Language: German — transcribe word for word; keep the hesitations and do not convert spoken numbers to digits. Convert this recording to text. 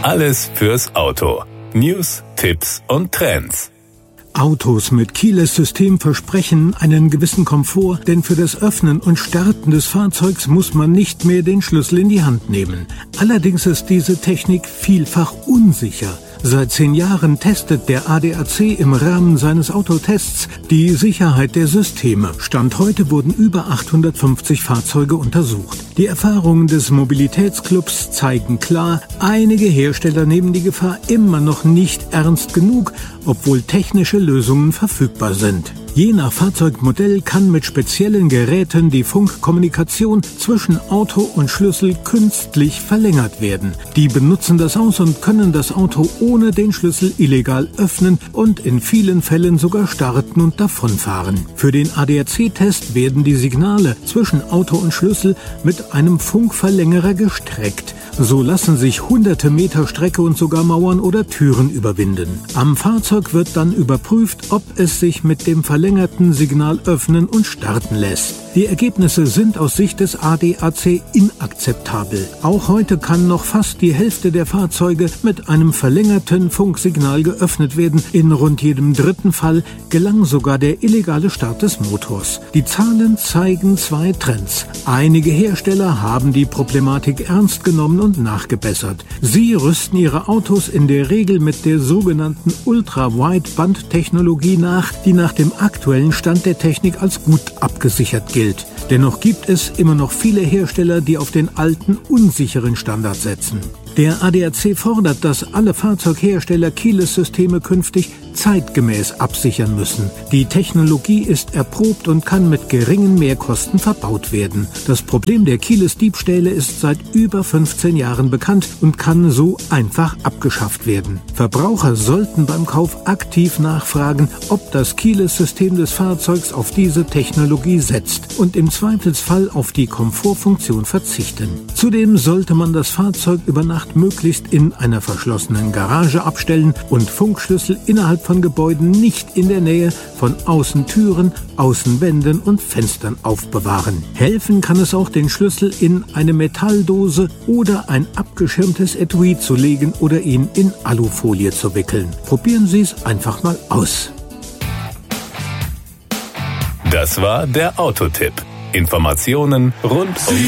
Alles fürs Auto. News, Tipps und Trends. Autos mit Keyless-System versprechen einen gewissen Komfort, denn für das Öffnen und Starten des Fahrzeugs muss man nicht mehr den Schlüssel in die Hand nehmen. Allerdings ist diese Technik vielfach unsicher. Seit zehn Jahren testet der A D A C im Rahmen seines Autotests die Sicherheit der Systeme. Stand heute wurden über achthundertfünfzig Fahrzeuge untersucht. Die Erfahrungen des Mobilitätsclubs zeigen klar, einige Hersteller nehmen die Gefahr immer noch nicht ernst genug, obwohl technische Lösungen verfügbar sind. Je nach Fahrzeugmodell kann mit speziellen Geräten die Funkkommunikation zwischen Auto und Schlüssel künstlich verlängert werden. Die benutzen das aus und können das Auto ohne den Schlüssel illegal öffnen und in vielen Fällen sogar starten und davonfahren. Für den A D A C-Test werden die Signale zwischen Auto und Schlüssel mit einem Funkverlängerer gestreckt. So lassen sich hunderte Meter Strecke und sogar Mauern oder Türen überwinden. Am Fahrzeug wird dann überprüft, ob es sich mit dem verlängerten Signal öffnen und starten lässt. Die Ergebnisse sind aus Sicht des A D A C inakzeptabel. Auch heute kann noch fast die Hälfte der Fahrzeuge mit einem verlängerten Funksignal geöffnet werden. In rund jedem dritten Fall gelang sogar der illegale Start des Motors. Die Zahlen zeigen zwei Trends. Einige Hersteller haben die Problematik ernst genommen und nachgebessert. Sie rüsten ihre Autos in der Regel mit der sogenannten Ultra-Wideband-Technologie nach, die nach dem aktuellen Stand der Technik als gut abgesichert gilt. Dennoch gibt es immer noch viele Hersteller, die auf den alten, unsicheren Standard setzen. Der A D A C fordert, dass alle Fahrzeughersteller Keyless-Systeme künftig zeitgemäß absichern müssen. Die Technologie ist erprobt und kann mit geringen Mehrkosten verbaut werden. Das Problem der Keyless-Diebstähle ist seit über fünfzehn Jahren bekannt und kann so einfach abgeschafft werden. Verbraucher sollten beim Kauf aktiv nachfragen, ob das Keyless-System des Fahrzeugs auf diese Technologie setzt und im Zweifelsfall auf die Komfortfunktion verzichten. Zudem sollte man das Fahrzeug über Nacht möglichst in einer verschlossenen Garage abstellen und Funkschlüssel innerhalb von Gebäuden nicht in der Nähe von Außentüren, Außenwänden und Fenstern aufbewahren. Helfen kann es auch, den Schlüssel in eine Metalldose oder ein abgeschirmtes Etui zu legen oder ihn in Alufolie zu wickeln. Probieren Sie es einfach mal aus. Das war der Autotipp. Informationen rund um